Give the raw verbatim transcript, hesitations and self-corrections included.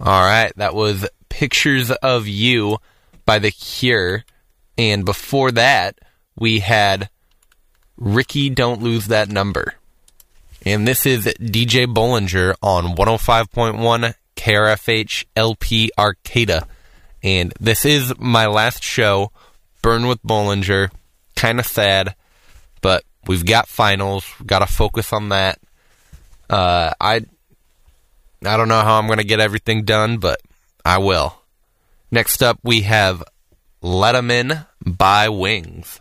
All right, that was Pictures of You by The Cure. And before that, we had Ricky, Don't Lose That Number. And this is D J Bollinger on one oh five point one K R F H L P Arcata. And this is my last show, Burn with Bollinger. Kind of sad, but we've got finals. We've got to focus on that. Uh, I... I don't know how I'm going to get everything done, but I will. Next up, we have Let 'Em In by Wings.